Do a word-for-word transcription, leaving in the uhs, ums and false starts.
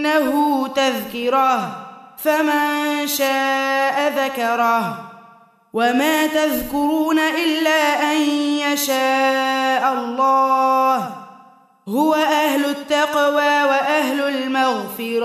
إنه تذكرة فمن شاء ذكره وما تذكرون إلا أن يشاء الله هو أهل التقوى وأهل المغفرة